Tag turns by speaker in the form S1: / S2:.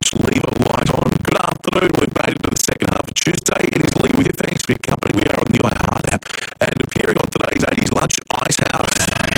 S1: much. Leave a light on. Good afternoon. We've made it to the second half of Tuesday. It is Lee with you. Thanks for your company. We are on the iHeart app.